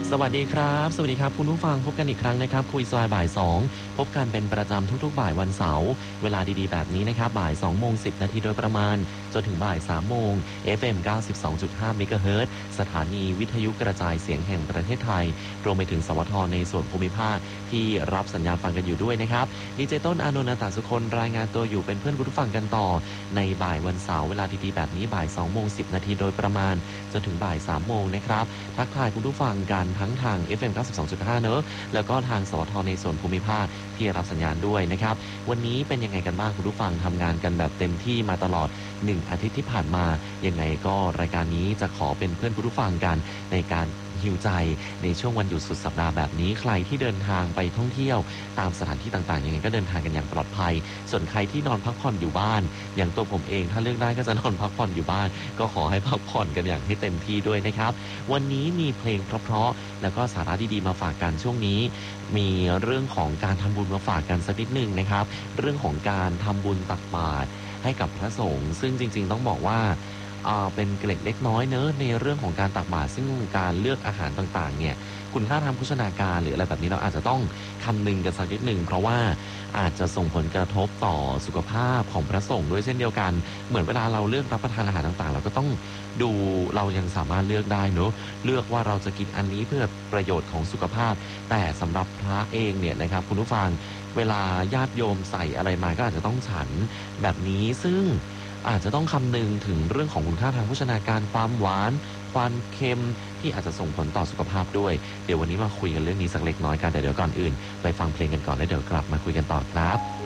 สวัสดีครับสวัสดีครับคุณผู้ฟังพบกันอีกครั้งนะครับคุยซอยบ่าย2พบกันเป็นประจำทุกๆบ่ายวันเสาร์เวลาดีๆแบบนี้นะครับบ่าย2โมง10นาทีโดยประมาณจนถึงบ่าย3โมง FM 92.5 เมกะเฮิรตซ์สถานีวิทยุกระจายเสียงแห่งประเทศไทยรวมไปถึงสวทในส่วนภูมิภาคที่รับสัญญาณฟังกันอยู่ด้วยนะครับดีเจต้นอานนท์ อัตตสุคนรายงานตัวอยู่เป็นเพื่อนคุณผู้ฟังกันต่อในบ่ายวันเสาร์เวลาดีๆแบบนี้บ่าย2โมง10นาทีโดยประมาณจนถึงบ่าย3โมงนะครับทักทายคุณผู้ฟังกันทั้งทาง FM 92.5 เนอะแล้วก็ทางสวทในส่วนภูมิภาคที่รับสัญญาณด้วยนะครับวันนี้เป็นยังไงกันบ้างคุณผู้ฟังทำงานกันแบบเต็มที่มาตลอด1อาทิตย์ที่ผ่านมายังไงก็รายการนี้จะขอเป็นเพื่อนคุณผู้ฟังกันในการหิวใจในช่วงวันหยุดสุดสัปดาห์แบบนี้ใครที่เดินทางไปท่องเที่ยวตามสถานที่ต่างๆยังไงก็เดินทางกันอย่างปลอดภัยส่วนใครที่นอนพักผ่อนอยู่บ้านอย่างตัวผมเองถ้าเลือกได้ก็จะนอนพักผ่อนอยู่บ้านก็ขอให้พักผ่อนกันอย่างให้เต็มที่ด้วยนะครับวันนี้มีเพลงเพราะๆแล้วก็สาระดีๆมาฝากกันช่วงนี้มีเรื่องของการทำบุญมาฝากกันสักนิดนึงนะครับเรื่องของการทำบุญตักบาตรให้กับพระสงฆ์ซึ่งจริงๆต้องบอกว่าเป็นเกร็ดเล็กน้อยเนอะในเรื่องของการตักบาตรซึ่งการเลือกอาหารต่างๆเนี่ยคุณค่าทางโภชนาการหรืออะไรแบบนี้เราอาจจะต้องคำนึงกันสักนิดหนึ่งเพราะว่าอาจจะส่งผลกระทบต่อสุขภาพของพระสงฆ์ด้วยเช่นเดียวกันเหมือนเวลาเราเลือกรับประทานอาหารต่างๆเราก็ต้องดูเรายังสามารถเลือกได้เนอะเลือกว่าเราจะกินอันนี้เพื่อประโยชน์ของสุขภาพแต่สำหรับพระเองเนี่ยนะครับคุณผู้ฟังเวลาญาติโยมใส่อะไรมาก็อาจจะต้องฉันแบบนี้ซึ่งอาจจะต้องคำนึงถึงเรื่องของคุณค่าทางโภชนาการความหวานความเค็มที่อาจจะส่งผลต่อสุขภาพด้วยเดี๋ยววันนี้มาคุยกันเรื่องนี้สักเล็กน้อยกันแต่เดี๋ยวก่อนอื่นไปฟังเพลงกันก่อนแล้วเดี๋ยวกลับมาคุยกันต่อครับ